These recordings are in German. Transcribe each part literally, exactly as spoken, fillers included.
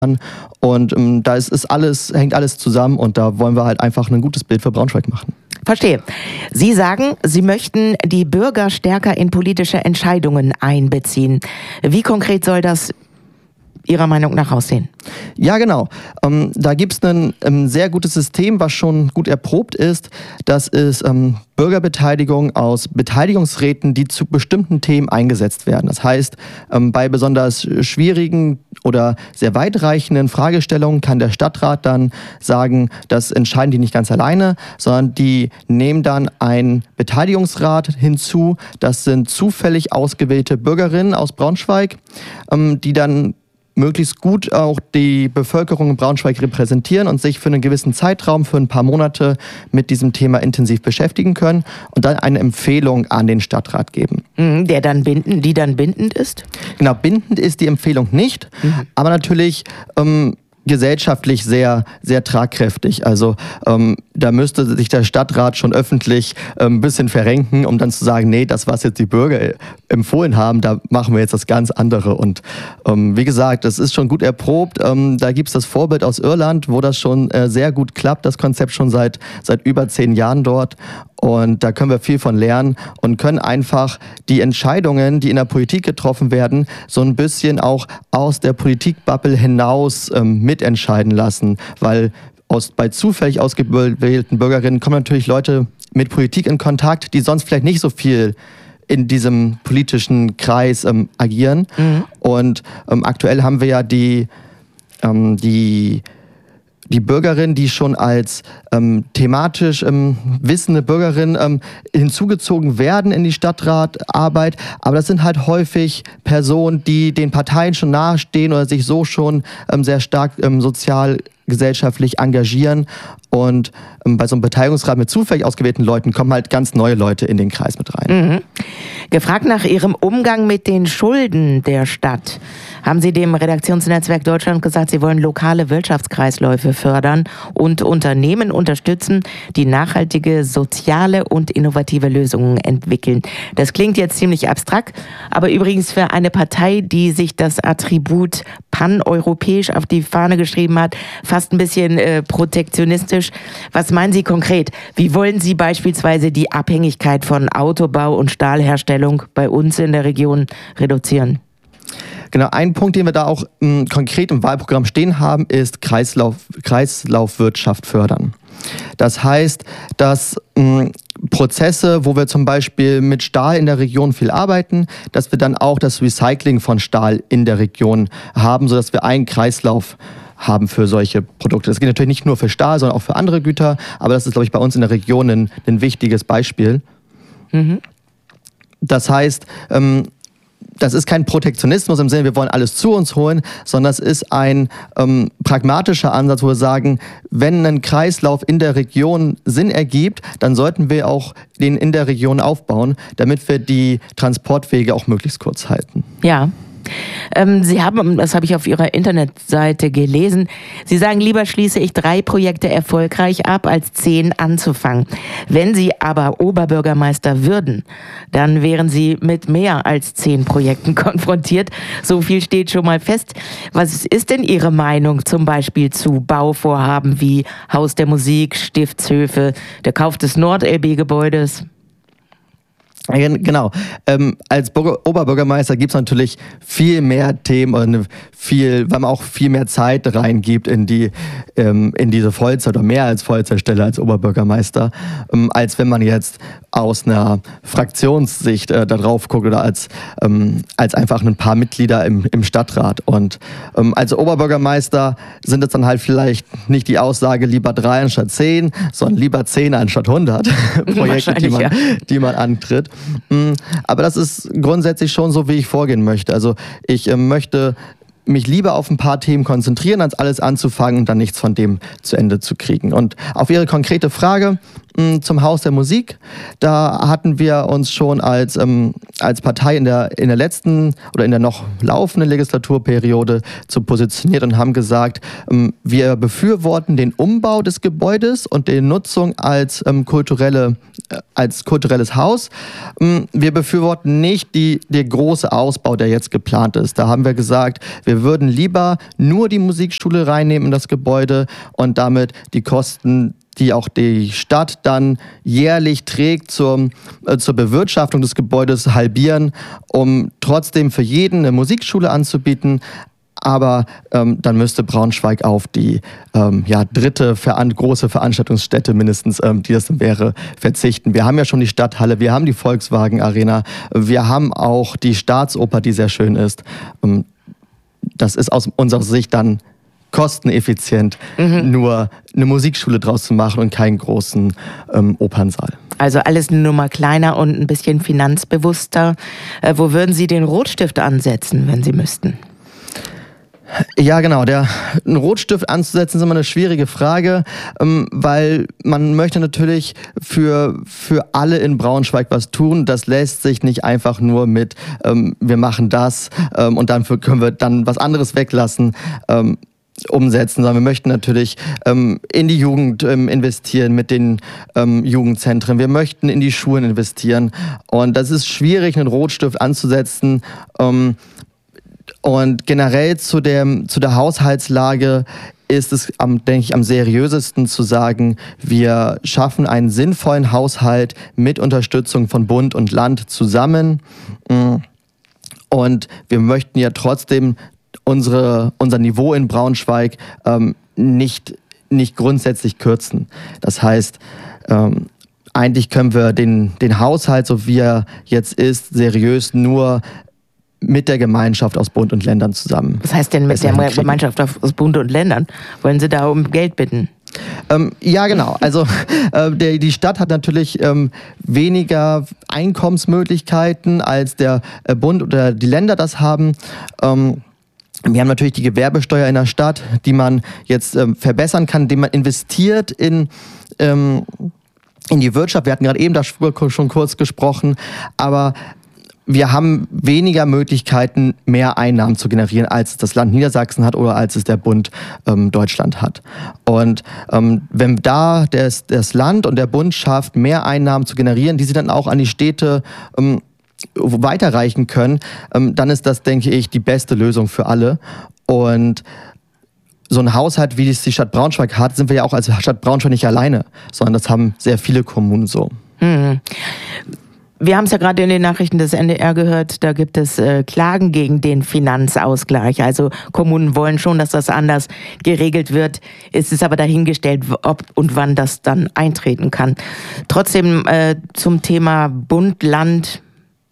Und ähm, da ist, ist alles, hängt alles zusammen und da wollen wir halt einfach ein gutes Bild für Braunschweig machen. Verstehe. Sie sagen, Sie möchten die Bürger stärker in politische Entscheidungen einbeziehen. Wie konkret soll das Ihrer Meinung nach aussehen? Ja, genau. Ähm, da gibt es ein ähm, sehr gutes System, was schon gut erprobt ist. Das ist ähm, Bürgerbeteiligung aus Beteiligungsräten, die zu bestimmten Themen eingesetzt werden. Das heißt, ähm, bei besonders schwierigen oder sehr weitreichenden Fragestellungen kann der Stadtrat dann sagen, das entscheiden die nicht ganz alleine, sondern die nehmen dann einen Beteiligungsrat hinzu. Das sind zufällig ausgewählte Bürgerinnen aus Braunschweig, ähm, die dann möglichst gut auch die Bevölkerung in Braunschweig repräsentieren und sich für einen gewissen Zeitraum, für ein paar Monate mit diesem Thema intensiv beschäftigen können und dann eine Empfehlung an den Stadtrat geben. Der dann bindend, die dann bindend ist? Genau, bindend ist die Empfehlung nicht, mhm. aber natürlich ähm, gesellschaftlich sehr, sehr tragkräftig. Also ähm, da müsste sich der Stadtrat schon öffentlich ähm, ein bisschen verrenken, um dann zu sagen, nee, das, was jetzt die Bürger empfohlen haben, da machen wir jetzt das ganz andere. Und ähm, wie gesagt, das ist schon gut erprobt. Ähm, da gibt es das Vorbild aus Irland, wo das schon äh, sehr gut klappt, das Konzept schon seit, seit über zehn Jahren dort. Und da können wir viel von lernen und können einfach die Entscheidungen, die in der Politik getroffen werden, so ein bisschen auch aus der Politikbubble hinaus ähm, mitentscheiden lassen. Weil aus, bei zufällig ausgewählten Bürgerinnen kommen natürlich Leute mit Politik in Kontakt, die sonst vielleicht nicht so viel in diesem politischen Kreis ähm, agieren. Mhm. Und ähm, aktuell haben wir ja die, ähm, die Die Bürgerin, die schon als ähm, thematisch ähm, wissende Bürgerin ähm, hinzugezogen werden in die Stadtratarbeit. Aber das sind halt häufig Personen, die den Parteien schon nahestehen oder sich so schon ähm, sehr stark ähm, sozial, gesellschaftlich engagieren. Und ähm, bei so einem Beteiligungsrat mit zufällig ausgewählten Leuten kommen halt ganz neue Leute in den Kreis mit rein. Mhm. Gefragt nach Ihrem Umgang mit den Schulden der Stadt, haben Sie dem Redaktionsnetzwerk Deutschland gesagt, Sie wollen lokale Wirtschaftskreisläufe fördern und Unternehmen unterstützen, die nachhaltige, soziale und innovative Lösungen entwickeln. Das klingt jetzt ziemlich abstrakt, aber übrigens für eine Partei, die sich das Attribut paneuropäisch auf die Fahne geschrieben hat, fast ein bisschen äh, protektionistisch. Was meinen Sie konkret? Wie wollen Sie beispielsweise die Abhängigkeit von Autobau und Stahlherstellung bei uns in der Region reduzieren? Genau, ein Punkt, den wir da auch m, konkret im Wahlprogramm stehen haben, ist Kreislauf, Kreislaufwirtschaft fördern. Das heißt, dass m, Prozesse, wo wir zum Beispiel mit Stahl in der Region viel arbeiten, dass wir dann auch das Recycling von Stahl in der Region haben, sodass wir einen Kreislauf haben für solche Produkte. Das geht natürlich nicht nur für Stahl, sondern auch für andere Güter, aber das ist, glaube ich, bei uns in der Region ein, ein wichtiges Beispiel. Mhm. Das heißt, ähm, das ist kein Protektionismus im Sinne, wir wollen alles zu uns holen, sondern es ist ein ähm, pragmatischer Ansatz, wo wir sagen, wenn ein Kreislauf in der Region Sinn ergibt, dann sollten wir auch den in der Region aufbauen, damit wir die Transportwege auch möglichst kurz halten. Ja. Ähm, Sie haben, das habe ich auf Ihrer Internetseite gelesen, Sie sagen, lieber schließe ich drei Projekte erfolgreich ab, als zehn anzufangen. Wenn Sie aber Oberbürgermeister würden, dann wären Sie mit mehr als zehn Projekten konfrontiert. So viel steht schon mal fest. Was ist denn Ihre Meinung zum Beispiel zu Bauvorhaben wie Haus der Musik, Stiftshöfe, der Kauf des Nord-L B-Gebäudes? Genau. Ähm, als Bürger, Oberbürgermeister gibt es natürlich viel mehr Themen und viel, weil man auch viel mehr Zeit reingibt in die ähm, in diese Vollzeit oder mehr als Vollzeitstelle als Oberbürgermeister, ähm, als wenn man jetzt aus einer Fraktionssicht äh, da drauf guckt oder als ähm, als einfach ein paar Mitglieder im, im Stadtrat. Und ähm, als Oberbürgermeister sind es dann halt vielleicht nicht die Aussage lieber drei anstatt zehn, sondern lieber zehn anstatt hundert Projekte, die man, ja. die man antritt. Aber das ist grundsätzlich schon so, wie ich vorgehen möchte. Also ich äh, möchte mich lieber auf ein paar Themen konzentrieren, als alles anzufangen und dann nichts von dem zu Ende zu kriegen. Und auf Ihre konkrete Frage, mh, zum Haus der Musik. Da hatten wir uns schon als, ähm, als Partei in der, in der letzten oder in der noch laufenden Legislaturperiode zu positioniert und haben gesagt, ähm, wir befürworten den Umbau des Gebäudes und die Nutzung als, ähm, kulturelle, äh, als kulturelles Haus. Ähm, wir befürworten nicht die, der große Ausbau, der jetzt geplant ist. Da haben wir gesagt, wir würden lieber nur die Musikschule reinnehmen in das Gebäude und damit die Kosten, die auch die Stadt dann jährlich trägt zur, äh, zur Bewirtschaftung des Gebäudes, halbieren, um trotzdem für jeden eine Musikschule anzubieten. Aber ähm, dann müsste Braunschweig auf die ähm, ja, dritte veran- große Veranstaltungsstätte mindestens, ähm, die das dann wäre, verzichten. Wir haben ja schon die Stadthalle, wir haben die Volkswagen Arena, wir haben auch die Staatsoper, die sehr schön ist. Ähm, das ist aus unserer Sicht dann kosteneffizient, mhm. nur eine Musikschule draus zu machen und keinen großen ähm, Opernsaal. Also alles eine Nummer kleiner und ein bisschen finanzbewusster. Äh, wo würden Sie den Rotstift ansetzen, wenn Sie müssten? Ja, genau. Der, einen Rotstift anzusetzen ist immer eine schwierige Frage, ähm, weil man möchte natürlich für, für alle in Braunschweig was tun. Das lässt sich nicht einfach nur mit, ähm, wir machen das ähm, und dann können wir dann was anderes weglassen. Ähm, umsetzen, sondern wir möchten natürlich ähm, in die Jugend ähm, investieren mit den ähm, Jugendzentren. Wir möchten in die Schulen investieren und das ist schwierig, einen Rotstift anzusetzen. Ähm, und generell zu der, zu der Haushaltslage ist es, am, denke ich, am seriösesten zu sagen, wir schaffen einen sinnvollen Haushalt mit Unterstützung von Bund und Land zusammen. Und wir möchten ja trotzdem Unsere, unser Niveau in Braunschweig ähm, nicht, nicht grundsätzlich kürzen. Das heißt, ähm, eigentlich können wir den, den Haushalt, so wie er jetzt ist, seriös nur mit der Gemeinschaft aus Bund und Ländern zusammen. Was heißt denn mit der Gemeinschaft aus Bund und Ländern? Wollen Sie da um Geld bitten? Ähm, ja, genau. Also äh, der, die Stadt hat natürlich ähm, weniger Einkommensmöglichkeiten, als der äh, Bund oder die Länder das haben. Ähm, Wir haben natürlich die Gewerbesteuer in der Stadt, die man jetzt ähm, verbessern kann, indem man investiert in, ähm, in die Wirtschaft. Wir hatten gerade eben darüber schon kurz gesprochen, aber wir haben weniger Möglichkeiten, mehr Einnahmen zu generieren, als es das Land Niedersachsen hat oder als es der Bund ähm, Deutschland hat. Und ähm, wenn da das, das Land und der Bund schafft, mehr Einnahmen zu generieren, die sie dann auch an die Städte ähm, weiterreichen können, ähm, dann ist das, denke ich, die beste Lösung für alle. Und so ein Haushalt, wie es die Stadt Braunschweig hat, sind wir ja auch als Stadt Braunschweig nicht alleine, sondern das haben sehr viele Kommunen so. Hm. Wir haben es ja gerade in den Nachrichten des N D R gehört, da gibt es äh, Klagen gegen den Finanzausgleich. Also Kommunen wollen schon, dass das anders geregelt wird. Es ist aber dahingestellt, ob und wann das dann eintreten kann. Trotzdem äh, zum Thema Bund, Land.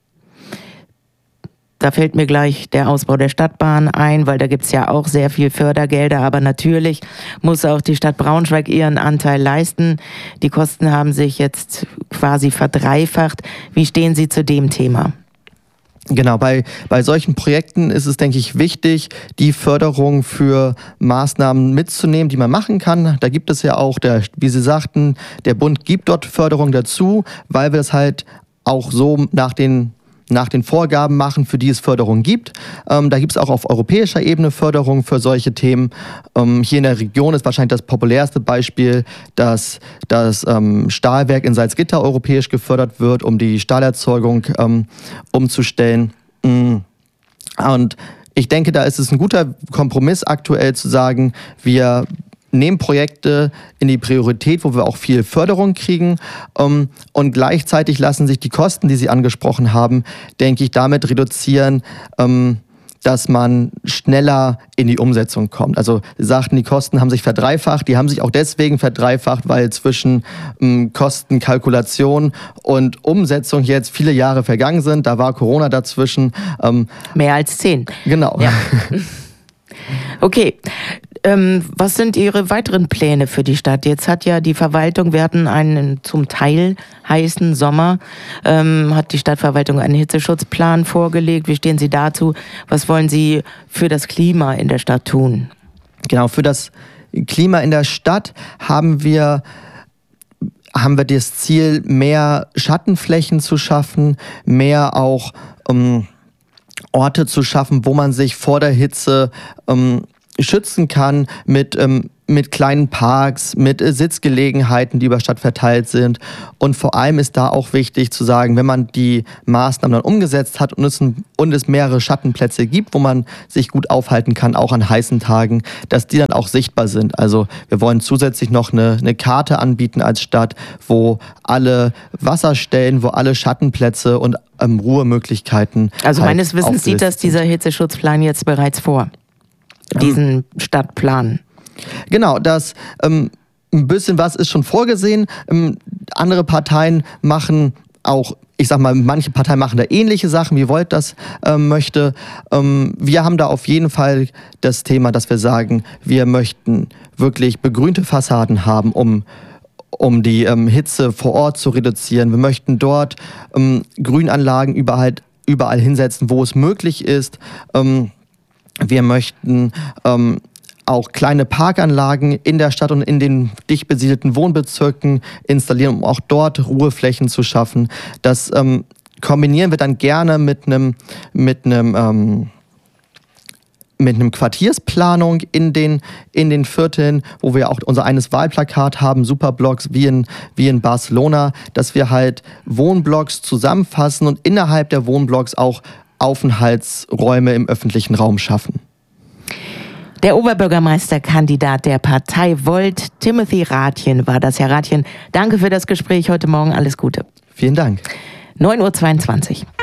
Da fällt mir gleich der Ausbau der Stadtbahn ein, weil da gibt es ja auch sehr viel Fördergelder. Aber natürlich muss auch die Stadt Braunschweig ihren Anteil leisten. Die Kosten haben sich jetzt quasi verdreifacht. Wie stehen Sie zu dem Thema? Genau, bei, bei solchen Projekten ist es, denke ich, wichtig, die Förderung für Maßnahmen mitzunehmen, die man machen kann. Da gibt es ja auch, der, wie Sie sagten, der Bund gibt dort Förderung dazu, weil wir das halt auch so nach den nach den Vorgaben machen, für die es Förderung gibt. Ähm, da gibt es auch auf europäischer Ebene Förderung für solche Themen. Ähm, hier in der Region ist wahrscheinlich das populärste Beispiel, dass das ähm, Stahlwerk in Salzgitter europäisch gefördert wird, um die Stahlerzeugung ähm, umzustellen. Und ich denke, da ist es ein guter Kompromiss aktuell zu sagen, wir nehmen Projekte in die Priorität, wo wir auch viel Förderung kriegen, ähm, und gleichzeitig lassen sich die Kosten, die Sie angesprochen haben, denke ich, damit reduzieren, ähm, dass man schneller in die Umsetzung kommt. Also Sie sagten, die Kosten haben sich verdreifacht, die haben sich auch deswegen verdreifacht, weil zwischen ähm, Kostenkalkulation und Umsetzung jetzt viele Jahre vergangen sind. Da war Corona dazwischen. Ähm, Mehr als zehn. Genau. Ja. Okay. Ähm, was sind Ihre weiteren Pläne für die Stadt? Jetzt hat ja die Verwaltung, wir hatten einen zum Teil heißen Sommer, ähm, hat die Stadtverwaltung einen Hitzeschutzplan vorgelegt. Wie stehen Sie dazu? Was wollen Sie für das Klima in der Stadt tun? Genau, für das Klima in der Stadt haben wir haben wir das Ziel, mehr Schattenflächen zu schaffen, mehr auch ähm, Orte zu schaffen, wo man sich vor der Hitze ähm, schützen kann mit, ähm, mit kleinen Parks, mit äh, Sitzgelegenheiten, die über Stadt verteilt sind. Und vor allem ist da auch wichtig zu sagen, wenn man die Maßnahmen dann umgesetzt hat und es, ein, und es mehrere Schattenplätze gibt, wo man sich gut aufhalten kann, auch an heißen Tagen, dass die dann auch sichtbar sind. Also wir wollen zusätzlich noch eine, eine Karte anbieten als Stadt, wo alle Wasserstellen, wo alle Schattenplätze und ähm, Ruhemöglichkeiten Also halt meines Wissens sieht das dieser Hitzeschutzplan jetzt bereits vor. Diesen Stadtplan. Genau, das ähm, ein bisschen was ist schon vorgesehen. Ähm, andere Parteien machen auch, ich sag mal, manche Parteien machen da ähnliche Sachen, wie Volt das ähm, möchte. Ähm, wir haben da auf jeden Fall das Thema, dass wir sagen, wir möchten wirklich begrünte Fassaden haben, um um die ähm, Hitze vor Ort zu reduzieren. Wir möchten dort ähm, Grünanlagen überall, überall hinsetzen, wo es möglich ist. Ähm, Wir möchten ähm, auch kleine Parkanlagen in der Stadt und in den dicht besiedelten Wohnbezirken installieren, um auch dort Ruheflächen zu schaffen. Das ähm, kombinieren wir dann gerne mit einem mit einem ähm, mit einem Quartiersplanung in den, in den Vierteln, wo wir auch unser eines Wahlplakat haben, Superblocks wie in, wie in Barcelona, dass wir halt Wohnblocks zusammenfassen und innerhalb der Wohnblocks auch Aufenthaltsräume im öffentlichen Raum schaffen. Der Oberbürgermeisterkandidat der Partei Volt, Timothy Rathjen, war das. Herr Rathjen, danke für das Gespräch heute Morgen. Alles Gute. Vielen Dank. neun Uhr zweiundzwanzig.